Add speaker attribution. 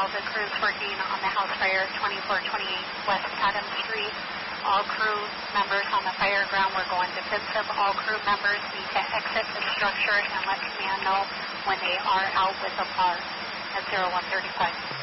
Speaker 1: the crews working on the house fire at 2428 West Adams Street. All crew members on the fire ground were going defensive. All crew members need to exit the structure and let command know when they are out with a bar at 0135.